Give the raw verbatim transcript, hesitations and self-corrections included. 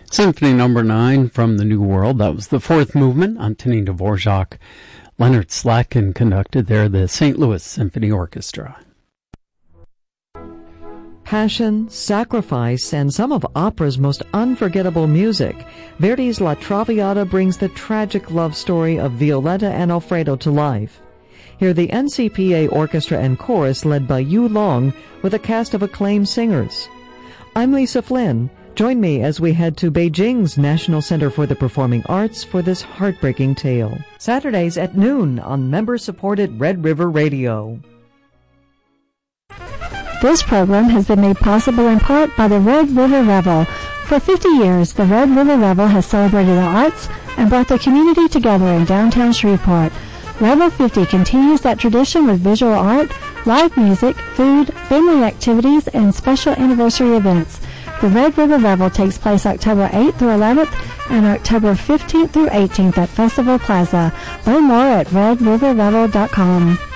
Symphony number nine from the New World. That was the fourth movement. Antonin Dvorak. Leonard Slatkin conducted there, the Saint Louis Symphony Orchestra. Passion, sacrifice, and some of opera's most unforgettable music. Verdi's La Traviata brings the tragic love story of Violetta and Alfredo to life. Hear the N C P A Orchestra and Chorus led by Yu Long with a cast of acclaimed singers. I'm Lisa Flynn. Join me as we head to Beijing's National Center for the Performing Arts for this heartbreaking tale. Saturdays at noon on member-supported Red River Radio. This program has been made possible in part by the Red River Revel. For fifty years, the Red River Revel has celebrated the arts and brought the community together in downtown Shreveport. Revel fifty continues that tradition with visual art, live music, food, family activities, and special anniversary events. The Red River Revel takes place October eighth through eleventh and October fifteenth through eighteenth at Festival Plaza. Learn more at red river revel dot com.